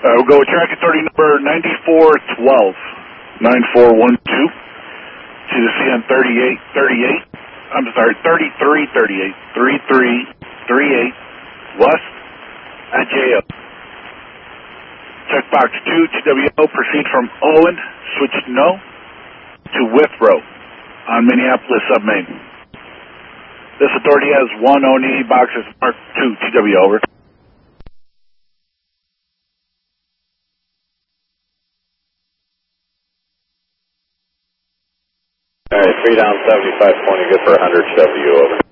We'll go with track authority number 9412. 9412. To the CN 3838. I'm sorry, 3338. 3338 West at JO. Checkbox 2, TWO, proceed from Owen, switch no, to Withrow on Minneapolis Submain. This authority has 1 ONE, boxes marked 2, TWO, over. Alright, 3 down, 75, 20, good for 100, TWO, over.